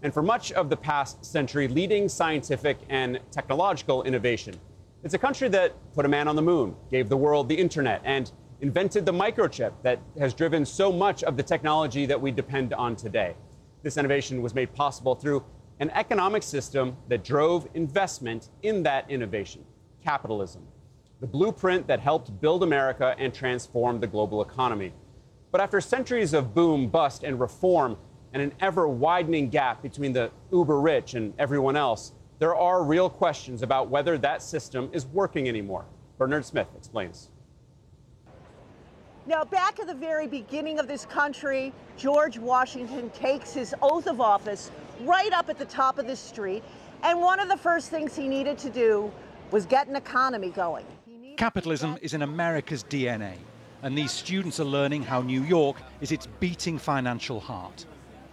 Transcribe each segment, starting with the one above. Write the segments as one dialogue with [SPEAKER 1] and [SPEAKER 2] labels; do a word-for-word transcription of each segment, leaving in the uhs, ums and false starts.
[SPEAKER 1] and for much of the past century, leading scientific and technological innovation. It's a country that put a man on the moon, gave the world the internet, and invented the microchip that has driven so much of the technology that we depend on today. This innovation was made possible through an economic system that drove investment in that innovation, capitalism, the blueprint that helped build America and transform the global economy. But after centuries of boom, bust, and reform, and an ever-widening gap between the uber-rich and everyone else, there are real questions about whether that system is working anymore. Bernard Smith explains.
[SPEAKER 2] Now, back at the very beginning of this country, George Washington takes his oath of office right up at the top of the street, and one of the first things he needed to do was get an economy going.
[SPEAKER 3] Capitalism is in America's D N A, and these students are learning how New York is its beating financial heart.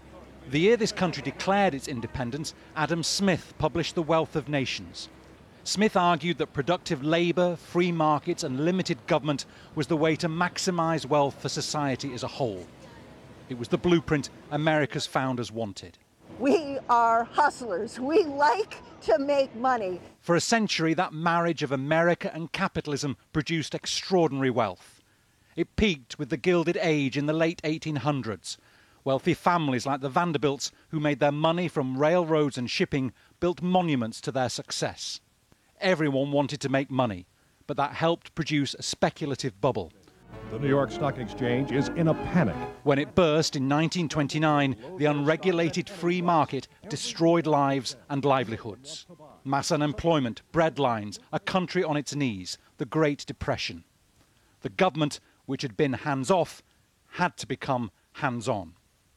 [SPEAKER 3] The year this country declared its independence, Adam Smith published The Wealth of Nations. Smith argued that productive labour, free markets and limited government was the way to maximise wealth for society as a whole. It was the blueprint America's founders wanted.
[SPEAKER 2] We are hustlers. We like to make money.
[SPEAKER 3] For a century, that marriage of America and capitalism produced extraordinary wealth. It peaked with the Gilded Age in the late eighteen hundreds. Wealthy families like the Vanderbilts, who made their money from railroads and shipping, built monuments to their success. Everyone wanted to make money, but that helped produce a speculative bubble.
[SPEAKER 4] The New York Stock Exchange is in a panic.
[SPEAKER 3] When it burst in nineteen twenty-nine, the unregulated free market destroyed lives and livelihoods. Mass unemployment, breadlines, a country on its knees, the Great Depression. The government, which had been hands-off, had to become hands-on.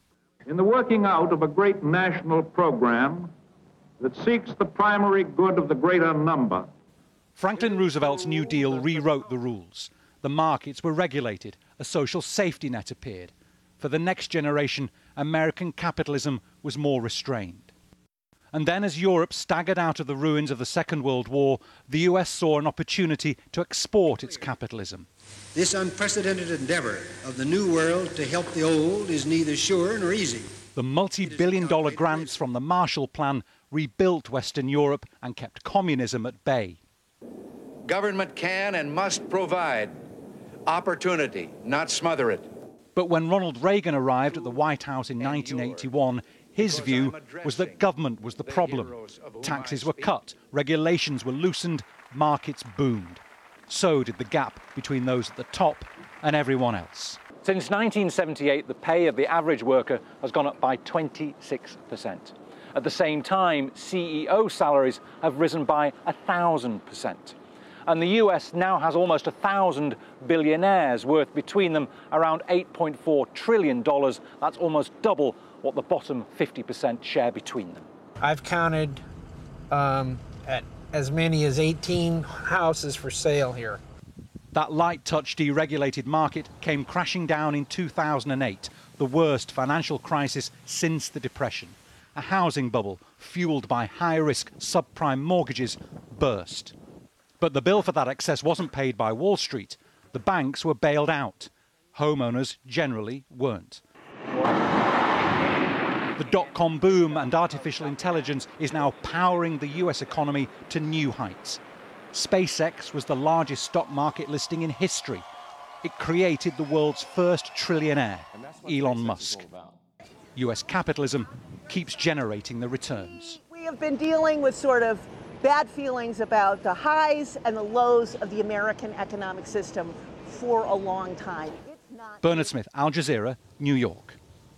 [SPEAKER 5] In the working out of a great national program that seeks the primary good of the greater number.
[SPEAKER 3] Franklin Roosevelt's New Deal rewrote the rules. The markets were regulated. A social safety net appeared. For the next generation, American capitalism was more restrained. And then, as Europe staggered out of the ruins of the Second World War, the U S saw an opportunity to export its capitalism.
[SPEAKER 6] This unprecedented endeavor of the New World to help the old is neither sure nor easy.
[SPEAKER 3] The multi-billion dollar grants from the Marshall Plan rebuilt Western Europe and kept communism at bay.
[SPEAKER 7] Government can and must provide opportunity, not smother it.
[SPEAKER 3] But when Ronald Reagan arrived at the White House in nineteen eighty-one, his view was that government was the problem. Taxes were cut, regulations were loosened, markets boomed. So did the gap between those at the top and everyone else. Since nineteen seventy-eight, the pay of the average worker has gone up by twenty-six percent. At the same time, C E O salaries have risen by one thousand percent. And the U S now has almost one thousand billionaires, worth between them around eight point four trillion dollars. That's almost double what the bottom fifty percent share between them.
[SPEAKER 8] I've counted um, at as many as eighteen houses for sale here.
[SPEAKER 3] That light-touch deregulated market came crashing down in two thousand eight, the worst financial crisis since the Depression. A housing bubble, fueled by high-risk subprime mortgages, burst. But the bill for that excess wasn't paid by Wall Street. The banks were bailed out. Homeowners generally weren't. The dot-com boom and artificial intelligence is now powering the U S economy to new heights. SpaceX was the largest stock market listing in history. It created the world's first trillionaire, Elon Musk. U S capitalism keeps generating the returns.
[SPEAKER 2] We have been dealing with sort of bad feelings about the highs and the lows of the American economic system for a long time. It's not...
[SPEAKER 3] Bernard Smith, Al Jazeera, New York.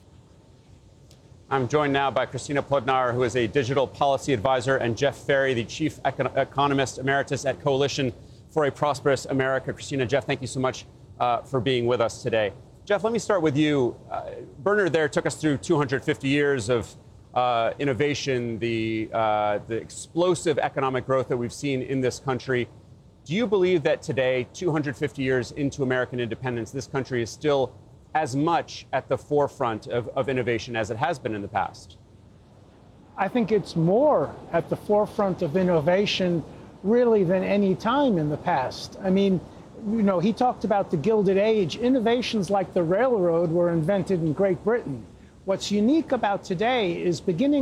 [SPEAKER 1] I'm joined now by Christina Plodnar, who is a digital policy advisor, and Jeff Ferry, the chief econ- economist emeritus at Coalition for a Prosperous America. Christina, Jeff, thank you so much uh, for being with us today. Jeff, let me start with you. Uh, Bernard there took us through two hundred fifty years of uh, innovation, the, uh, the explosive economic growth that we've seen in this country. Do you believe that today, two hundred fifty years into American independence, this country is still as much at the forefront of, of innovation as it has been in the past?
[SPEAKER 9] I think it's more at the forefront of innovation really than any time in the past. I mean, you know, he talked about the Gilded Age. Innovations like the railroad were invented in Great Britain. What's unique about today is beginning